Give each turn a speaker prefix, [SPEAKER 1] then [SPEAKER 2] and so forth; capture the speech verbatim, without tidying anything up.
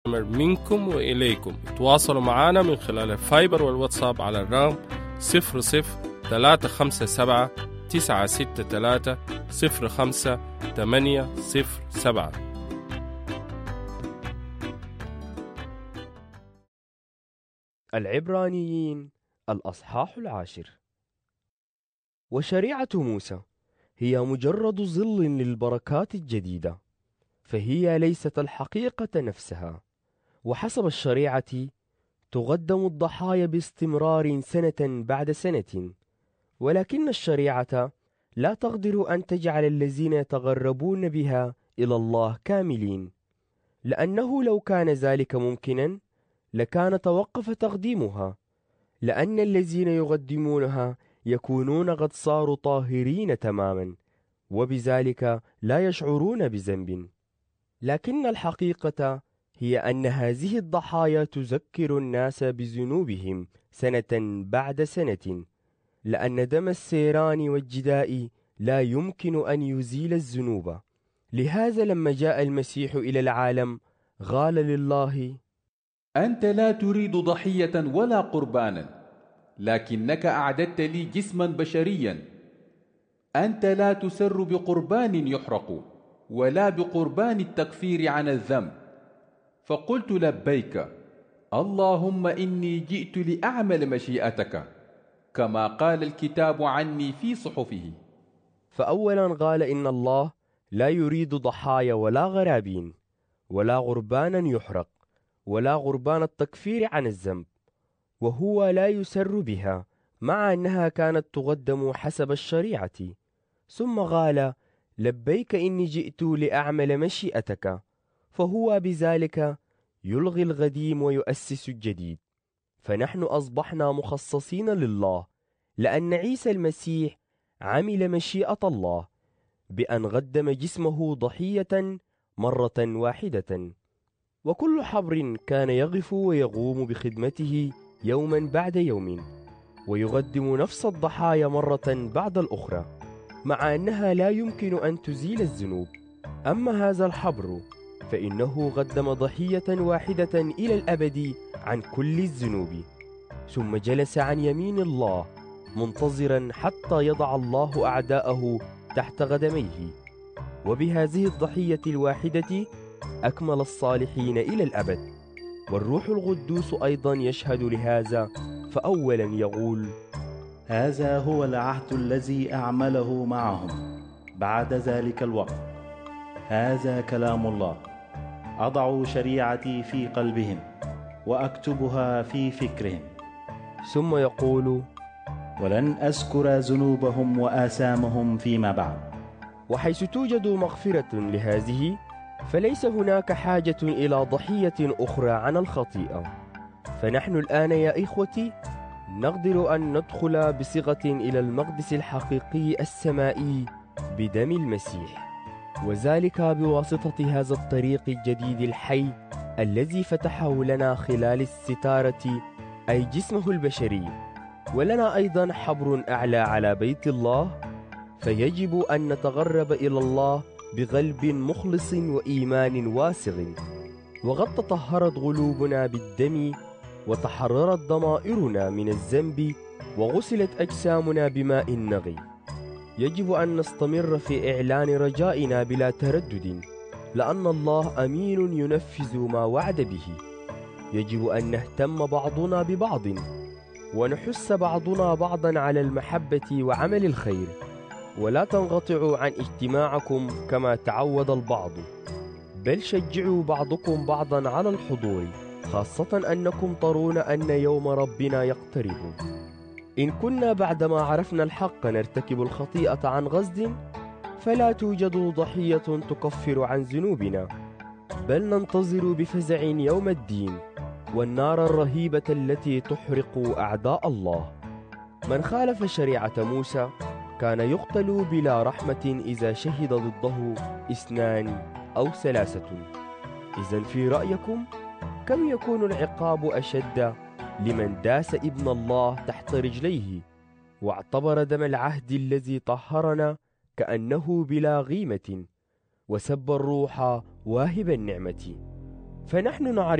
[SPEAKER 1] منكم وإليكم. تواصلوا معنا من خلال الفايبر والواتساب على الرقم صفر صفر ثلاثة خمسة سبعة تسعة ستة ثلاثة صفر خمسة ثمانية صفر سبعة.
[SPEAKER 2] العبرانيين الأصحاح العاشر. وشريعة موسى هي مجرد ظل للبركات الجديدة، فهي ليست الحقيقة نفسها. وحسب الشريعة تقدم الضحايا باستمرار سنة بعد سنة، ولكن الشريعة لا تقدر أن تجعل الذين يتغربون بها إلى الله كاملين، لأنه لو كان ذلك ممكنا لكان توقف تقديمها، لأن الذين يقدمونها يكونون قد صاروا طاهرين تماما، وبذلك لا يشعرون بذنب. لكن الحقيقة هي أن هذه الضحايا تذكر الناس بذنوبهم سنة بعد سنة، لأن دم السيران والجداء لا يمكن أن يزيل الذنوب. لهذا لما جاء المسيح إلى العالم قال لله:
[SPEAKER 3] أنت لا تريد ضحية ولا قربانا، لكنك أعددت لي جسما بشريا. أنت لا تسر بقربان يحرق ولا بقربان التكفير عن الذنب. فقلت لبيك اللهم إني جئت لأعمل مشيئتك كما قال الكتاب عني في صحفه.
[SPEAKER 2] فأولا قال إن الله لا يريد ضحايا ولا غرابين ولا قربانا يحرق ولا قربان التكفير عن الذنب، وهو لا يسر بها مع أنها كانت تقدم حسب الشريعة. ثم قال: لبيك إني جئت لأعمل مشيئتك، فهو بذلك يلغي القديم ويؤسس الجديد. فنحن أصبحنا مخصصين لله، لأن عيسى المسيح عمل مشيئة الله بأن قدم جسمه ضحية مرة واحدة. وكل حبر كان يقف ويقوم بخدمته يوما بعد يوم، ويقدم نفس الضحايا مرة بعد الأخرى، مع أنها لا يمكن أن تزيل الذنوب. أما هذا الحبر فإنه قدم ضحية واحدة إلى الأبد عن كل الذنوب، ثم جلس عن يمين الله منتظرا حتى يضع الله أعداءه تحت قدميه. وبهذه الضحية الواحدة أكمل الصالحين إلى الأبد. والروح القدوس أيضا يشهد لهذا، فأولا يقول:
[SPEAKER 4] هذا هو العهد الذي أعمله معهم بعد ذلك الوقت، هذا كلام الله، أضع شريعتي في قلبهم وأكتبها في فكرهم.
[SPEAKER 2] ثم يقول:
[SPEAKER 4] ولن أذكر ذنوبهم وآثامهم فيما بعد.
[SPEAKER 2] وحيث توجد مغفرة لهذه، فليس هناك حاجة إلى ضحية أخرى عن الخطيئة. فنحن الآن يا إخوتي نقدر أن ندخل بصيغة إلى المقدس الحقيقي السمائي بدم المسيح، وذلك بواسطة هذا الطريق الجديد الحي الذي فتحه لنا خلال الستارة، أي جسمه البشري. ولنا أيضا حبر أعلى على بيت الله، فيجب أن نتقرب إلى الله بقلب مخلص وإيمان واسع. وقد تطهرت قلوبنا بالدم، وتحررت ضمائرنا من الذنب، وغسلت أجسامنا بماء نقي. يجب أن نستمر في إعلان رجائنا بلا تردد، لأن الله أمين ينفذ ما وعد به. يجب أن نهتم بعضنا ببعض، ونحث بعضنا بعضا على المحبة وعمل الخير، ولا تنقطعوا عن اجتماعكم كما تعود البعض، بل شجعوا بعضكم بعضا على الحضور، خاصة أنكم ترون أن يوم ربنا يقترب. إن كنا بعدما عرفنا الحق نرتكب الخطيئة عن قصد، فلا توجد ضحية تكفر عن ذنوبنا، بل ننتظر بفزع يوم الدين والنار الرهيبة التي تحرق أعداء الله. من خالف شريعة موسى كان يقتل بلا رحمة إذا شهد ضده اثنان أو ثلاثة. إذن في رأيكم كم يكون العقاب أشد لمن داس ابن الله تحت رجليه واعتبر دم العهد الذي طهرنا كأنه بلا قيمة، وسب الروح واهب النعمة؟ فنحن نعرف